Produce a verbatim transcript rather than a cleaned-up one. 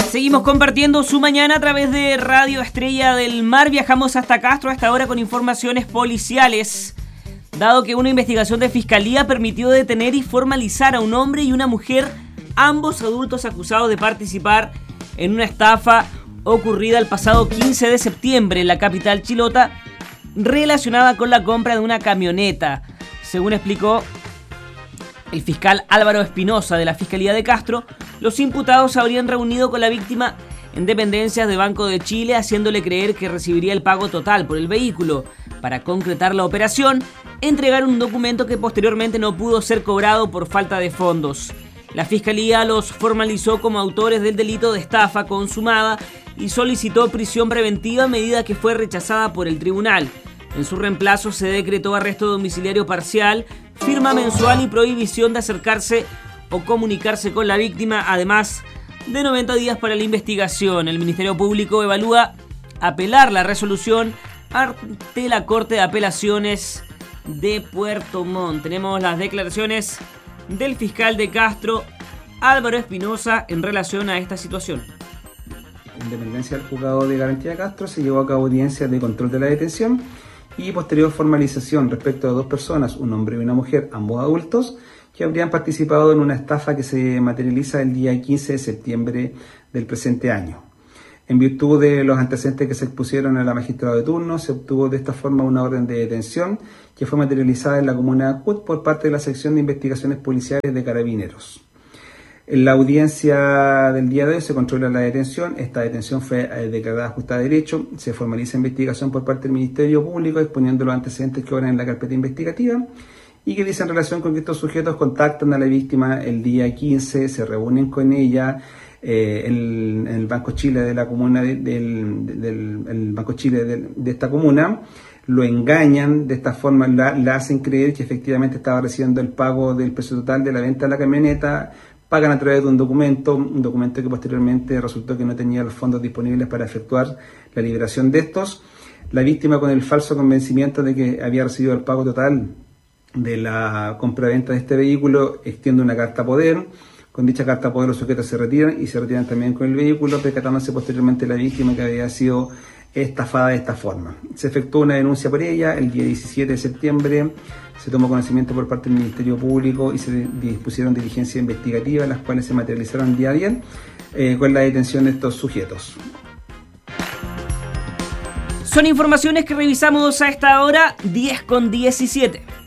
Seguimos compartiendo su mañana a través de Radio Estrella del Mar. Viajamos hasta Castro a esta hora con informaciones policiales. Dado que una investigación de fiscalía permitió detener y formalizar a un hombre y una mujer, ambos adultos acusados de participar en una estafa ocurrida el pasado quince de septiembre en la capital chilota, relacionada con la compra de una camioneta. Según explicó el fiscal Álvaro Espinosa de la Fiscalía de Castro, los imputados se habrían reunido con la víctima en dependencias de Banco de Chile, haciéndole creer que recibiría el pago total por el vehículo. Para concretar la operación, entregaron un documento que posteriormente no pudo ser cobrado por falta de fondos. La Fiscalía los formalizó como autores del delito de estafa consumada y solicitó prisión preventiva, medida que fue rechazada por el tribunal. En su reemplazo se decretó arresto domiciliario parcial, firma mensual y prohibición de acercarse o comunicarse con la víctima, además de noventa días para la investigación. El Ministerio Público evalúa apelar la resolución ante la Corte de Apelaciones de Puerto Montt. Tenemos las declaraciones del fiscal de Castro, Álvaro Espinosa, en relación a esta situación. En dependencia del juzgado de garantía de Castro se llevó a cabo audiencia de control de la detención y posterior formalización respecto a dos personas, un hombre y una mujer, ambos adultos, que habrían participado en una estafa que se materializa el día quince de septiembre del presente año. En virtud de los antecedentes que se expusieron a la magistrada de turno, se obtuvo de esta forma una orden de detención que fue materializada en la comuna de Acut por parte de la sección de investigaciones policiales de Carabineros. En la audiencia del día de hoy se controla la detención. Esta detención fue eh, declarada justa de derecho. Se formaliza investigación por parte del Ministerio Público, exponiendo los antecedentes que obran en la carpeta investigativa y que dice en relación con que estos sujetos contactan a la víctima el día quince, se reúnen con ella eh, en, en el Banco Chile de la comuna de, del, del el Banco Chile de, de esta comuna. Lo engañan, de esta forma la, la hacen creer que efectivamente estaba recibiendo el pago del precio total de la venta de la camioneta. Pagan a través de un documento, un documento que posteriormente resultó que no tenía los fondos disponibles para efectuar la liberación de estos. La víctima, con el falso convencimiento de que había recibido el pago total de la compra-venta de este vehículo, extiende una carta poder. Con dicha carta poder los sujetos se retiran y se retiran también con el vehículo, percatándose posteriormente la víctima que había sido estafada de esta forma. Se efectuó una denuncia por ella el día diecisiete de septiembre, se tomó conocimiento por parte del Ministerio Público y se dispusieron diligencias investigativas, las cuales se materializaron el día ayer eh, con la detención de estos sujetos. Son informaciones que revisamos a esta hora, diez con diecisiete.